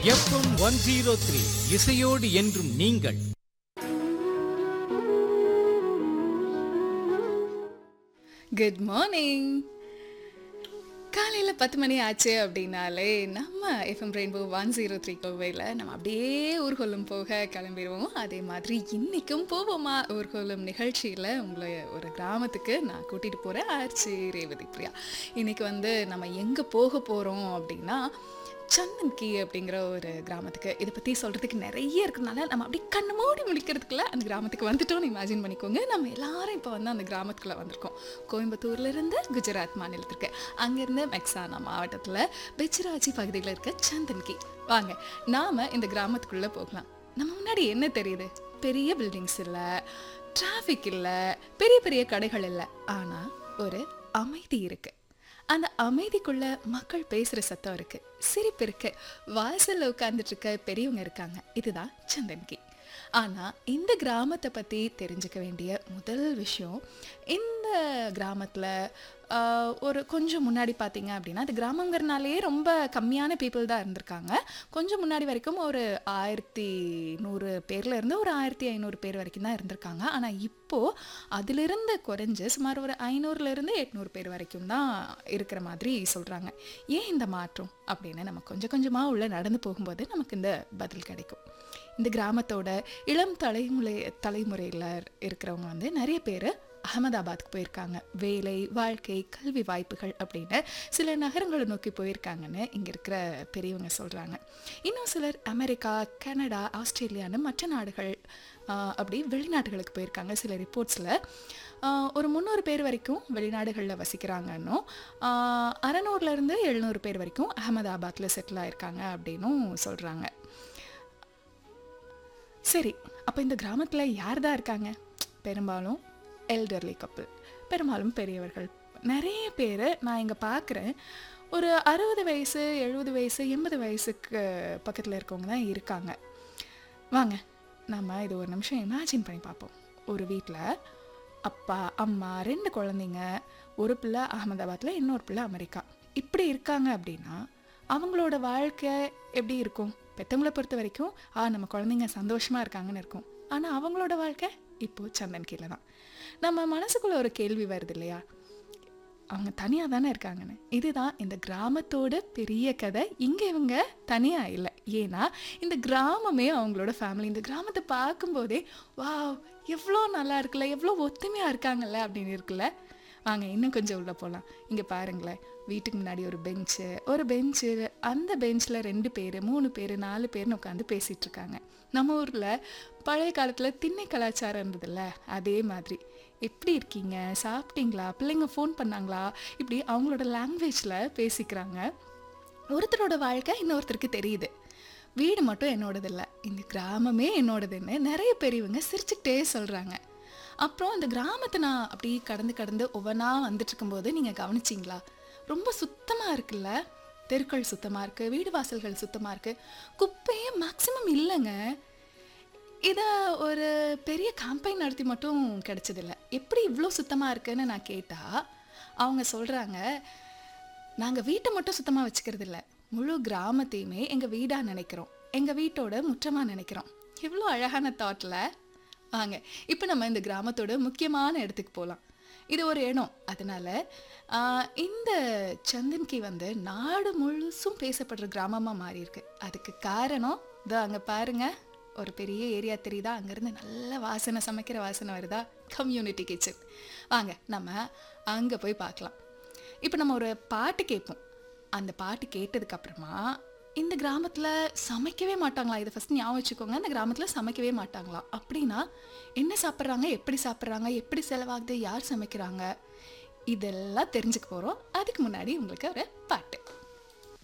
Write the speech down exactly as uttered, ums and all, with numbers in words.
FM one zero three இசையோடு என்றும் நீங்கள். Good morning. காலையில் பத்து மணி ஆச்சு அப்படின்னாலே நம்ம FM rainbow one zero three கோவையில் நம்ம அப்படியே ஊர்கோலம் போக கிளம்பிடுவோம். அதே மாதிரி இன்றைக்கும் போவோமா ஊர்கோலம் நிகழ்ச்சியில் உங்களை ஒரு கிராமத்துக்கு நான் கூட்டிகிட்டு போகிறேன். ஆர்ச்சி ரேவதி பிரியா. இன்றைக்கி வந்து நம்ம எங்கே போக போகிறோம் அப்படின்னா சந்தன்கி அப்படிங்கிற ஒரு கிராமத்துக்கு. இதை பற்றி சொல்கிறதுக்கு நிறைய இருக்கிறதுனால நம்ம அப்படி கண்ணு மூடி முழிக்கிறதுக்குள்ள அந்த கிராமத்துக்கு வந்துட்டோம்னு இமேஜின் பண்ணிக்கோங்க. நம்ம எல்லாரும் இப்போ வந்து அந்த கிராமத்துக்குள்ளே வந்திருக்கோம். கோயம்புத்தூர்லேருந்து குஜராத் மாநிலத்திற்கு, அங்கேருந்து மெக்சானா மாவட்டத்தில் பெச்சிராச்சி பகுதியில் இருக்க சந்தன்கி. வாங்க நாம் இந்த கிராமத்துக்குள்ளே போகலாம். நம்ம முன்னாடி என்ன தெரியுது? பெரிய பில்டிங்ஸ் இல்லை, டிராஃபிக் இல்லை, பெரிய பெரிய கடைகள் இல்லை. ஆனால் ஒரு அமைதி இருக்குது. அந்த அமைதிக்குள்ள மக்கள் பேசுகிற சத்தம் இருக்கு, சிரிப்பு இருக்கு, வாசலில் உட்கார்ந்துட்டு இருக்க பெரியவங்க இருக்காங்க. இதுதான் சந்தன்கி. ஆனால் இந்த கிராமத்தை பற்றி தெரிஞ்சுக்க வேண்டிய முதல் விஷயம், இந்த கிராமத்தில் ஒரு கொஞ்சம் முன்னாடி பார்த்தீங்க அப்படின்னா, அது கிராமங்கிறனாலே ரொம்ப கம்மியான பீப்புள் தான் இருந்திருக்காங்க. கொஞ்சம் முன்னாடி வரைக்கும் ஒரு ஆயிரத்தி நூறு பேர்ல இருந்து ஒரு ஆயிரத்தி ஐநூறு பேர் வரைக்கும் தான் இருந்திருக்காங்க. ஆனால் இப்போது அதிலிருந்து குறைஞ்சு சுமார் ஒரு ஐநூறுலேருந்து எட்நூறு பேர் வரைக்கும் தான் இருக்கிற மாதிரி சொல்கிறாங்க. ஏன் இந்த மாற்றம் அப்படின்னு நம்ம கொஞ்சம் கொஞ்சமாக உள்ள நடந்து போகும்போது நமக்கு இந்த பதில் கிடைக்கும். இந்த கிராமத்தோட இளம் தலைமுறை தலைமுறையில் இருக்கிறவங்க வந்து நிறைய பேர் அகமதாபாத்துக்கு போயிருக்காங்க. வேலை, வாழ்க்கை, கல்வி வாய்ப்புகள் அப்படின்னு சில நகரங்களை நோக்கி போயிருக்காங்கன்னு இங்கே இருக்கிற பெரியவங்க சொல்கிறாங்க. இன்னும் சிலர் அமெரிக்கா, கனடா, ஆஸ்திரேலியான்னு மற்ற நாடுகள் அப்படி வெளிநாடுகளுக்கு போயிருக்காங்க. சில ரிப்போர்ட்ஸில் ஒரு முந்நூறு பேர் வரைக்கும் வெளிநாடுகளில் வசிக்கிறாங்கன்னும், அறநூறுலேருந்து எழுநூறு பேர் வரைக்கும் அகமதாபாத்தில் செட்டில் ஆயிருக்காங்க அப்படின்னும் சொல்கிறாங்க. சரி, அப்போ இந்த கிராமத்தில் யார் தான் இருக்காங்க? பெரும்பாலும் எல்டர்லி கப்பிள், பெரும்பாலும் பெரியவர்கள். நிறைய பேர் நான் இங்கே பார்க்குறேன், ஒரு அறுபது வயசு, எழுபது வயசு, எண்பது வயசுக்கு பக்கத்தில் இருக்கவங்க தான் இருக்காங்க. வாங்க நம்ம இது ஒரு நிமிஷம் இமேஜின் பண்ணி பார்ப்போம். ஒரு வீட்டில் அப்பா, அம்மா, ரெண்டு குழந்தைங்க, ஒரு பிள்ளை அகமதாபாத்தில், இன்னொரு பிள்ளை அமெரிக்கா, இப்படி இருக்காங்க அப்படின்னா அவங்களோட வாழ்க்கை எப்படி இருக்கும்? பெற்றவங்களை பொறுத்த வரைக்கும் ஆ நம்ம குழந்தைங்க சந்தோஷமாக இருக்காங்கன்னு இருக்கும். ஆனால் அவங்களோட வாழ்க்கை இப்போது சந்தன்கியில் தான். நம்ம மனசுக்குள்ளே ஒரு கேள்வி வருது இல்லையா, அவங்க தனியாக தானே இருக்காங்கன்னு. இதுதான் இந்த கிராமத்தோட பெரிய கதை. இங்கே இவங்க தனியாக இல்லை. ஏன்னா இந்த கிராமமே அவங்களோட ஃபேமிலி. இந்த கிராமத்தை பார்க்கும்போதே வா எவ்வளோ நல்லா இருக்குல்ல, எவ்வளோ ஒத்துமையாக இருக்காங்கல்ல அப்படின்னு இருக்குல்ல. வாங்க இன்னும் கொஞ்சம் உள்ளே போகலாம். இங்கே பாருங்களேன், வீட்டுக்கு முன்னாடி ஒரு பெஞ்சு, ஒரு பெஞ்சு அந்த பெஞ்சில் ரெண்டு பேர், மூணு பேர், நாலு பேர்னு உட்காந்து பேசிகிட்டு இருக்காங்க. நம்ம ஊரில் பழைய காலத்தில் திண்ணை கலாச்சாரம் இருந்ததில்ல, அதே மாதிரி எப்படி இருக்கீங்க, சாப்பிட்டீங்களா, பிள்ளைங்க ஃபோன் பண்ணாங்களா, இப்படி அவங்களோட லாங்குவேஜில் பேசிக்கிறாங்க. ஒருத்தரோட வாழ்க்கை இன்னொருத்தருக்கு தெரியுது. வீடு மட்டும் என்னோடது இல்லை, இந்த கிராமமே என்னோடதுன்னு நிறைய பெரியவங்க சிரிச்சுக்கிட்டே சொல்கிறாங்க. அப்புறம் இந்த கிராமத்தை நான் அப்படி கடந்து கடந்து ஒவ்வொன்றா வந்துட்டு இருக்கும்போது நீங்கள் கவனிச்சிங்களா, ரொம்ப சுத்தமாக இருக்குல்ல, தெருக்கள் சுத்தமாக இருக்குது, வீடு வாசல்கள் சுத்தமாக இருக்குது, குப்பையே மேக்ஸிமம் இல்லைங்க. இதை ஒரு பெரிய கேம்பெயின் நடத்தி மட்டும் கிடைச்சதில்ல. எப்படி இவ்வளோ சுத்தமாக இருக்குன்னு நான் கேட்டால் அவங்க சொல்கிறாங்க, நாங்கள் வீட்டை மட்டும் சுத்தமாக வச்சுக்கிறது இல்லை, முழு கிராமத்தையுமே எங்கள் வீடாக நினைக்கிறோம், எங்கள் வீட்டோட முற்றமாக நினைக்கிறோம். எவ்வளோ அழகான தாட்டில். வாங்க இப்போ நம்ம இந்த கிராமத்தோட முக்கியமான இடத்துக்கு போகலாம். இது ஒரு இடம், அதனால் இந்த சந்தன்கி வந்து நாடு முழுசும் பேசப்படுற கிராமமாக மாறி இருக்கு. அதுக்கு காரணம் இதோ அங்கே பாருங்கள், ஒரு பெரிய ஏரியா தெரியுதா, அங்கேருந்து நல்ல வாசனை, சமைக்கிற வாசனை வருதா, கம்யூனிட்டி கிச்சன். வாங்க நம்ம அங்கே போய் பார்க்கலாம். இப்போ நம்ம ஒரு பாட்டு கேட்போம். அந்த பாட்டு கேட்டதுக்கப்புறமா இந்த கிராமத்தில் சமைக்கவே மாட்டாங்களா, இதை ஃபஸ்ட் ஞாபகம் வச்சுக்கோங்க, இந்த கிராமத்தில் சமைக்கவே மாட்டாங்களா. அப்படின்னா என்ன சாப்பிட்றாங்க, எப்படி சாப்பிட்றாங்க, எப்படி செலவாகுது, யார் சமைக்கிறாங்க, இதெல்லாம் தெரிஞ்சுக்க போகிறோம். அதுக்கு முன்னாடி உங்களுக்கு ஒரு பாட்டு.